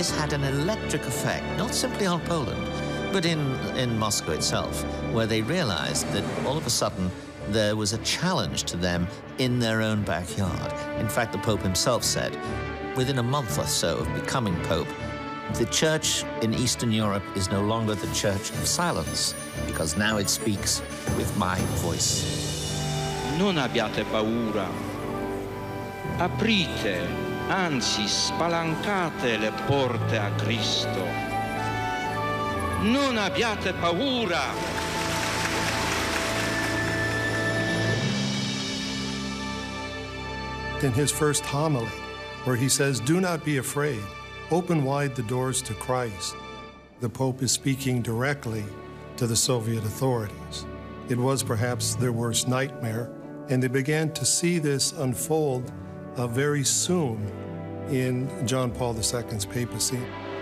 this had an electric effect, not simply on Poland, but in Moscow itself, where they realized that all of a sudden there was a challenge to them in their own backyard. In fact, the Pope himself said, within a month or so of becoming Pope, the church in Eastern Europe is no longer the church of silence, because now it speaks with my voice. Non abbiate paura. Aprite, anzi spalancate le porte a Cristo. Non abbiate paura. In his first homily, where he says, "Do not be afraid. Open wide the doors to Christ." The Pope is speaking directly to the Soviet authorities. It was perhaps their worst nightmare, and they began to see this unfold very soon in John Paul II's papacy.